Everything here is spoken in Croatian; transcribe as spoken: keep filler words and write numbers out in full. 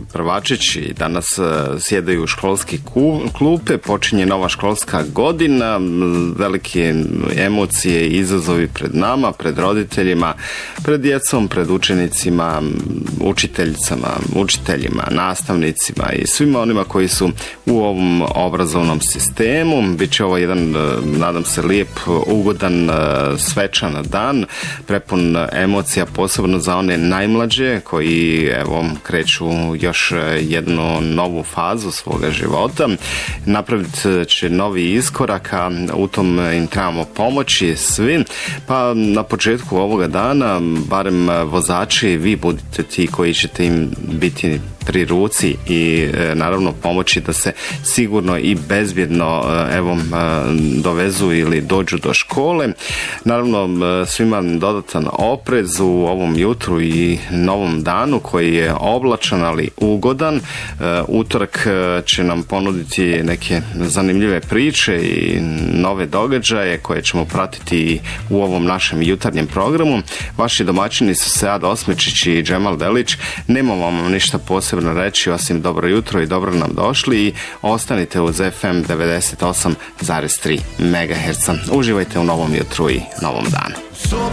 prvačić i danas sjedaju u školske klupe, počinje nova školska godina, velike emocije i izazovi pred nama, pred roditeljima, pred djecom, pred učenicima, učiteljicama, učiteljima, nastavnicima i svima onima koji su u ovom obrazovnom sistemu. Biće ovo jedan, nadam se, lijep, ugodan, svečan dan, prepun emocija, posebno za one najmlađe koji evo kreću još jednu novu fazu svoga života. Napraviti će novi iskorak, a u tom im trebamo pomoći svi. Pa na početku ovoga dana, barem vozači, vi budite ti koji ćete im biti pri ruci i e, naravno pomoći da se sigurno i bezbjedno e, evo dovezu ili dođu do škole. Naravno svima dodatan oprez u ovom jutru i novom danu koji je oblačan ali ugodan. E, utorak će nam ponuditi neke zanimljive priče i nove događaje koje ćemo pratiti u ovom našem jutarnjem programu. Vaši domaćini su Sead Osmečić i Džemal Delić. Nemamo vam ništa posebno reći osim dobro jutro i dobro nam došli i ostanite uz F M devedeset osam zarez tri megaherca. Uživajte u novom jutru i novom danu.